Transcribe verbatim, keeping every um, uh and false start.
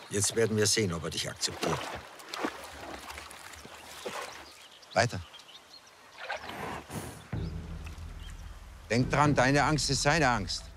Jetzt werden wir sehen, ob er dich akzeptiert. Weiter. Denk dran, deine Angst ist seine Angst.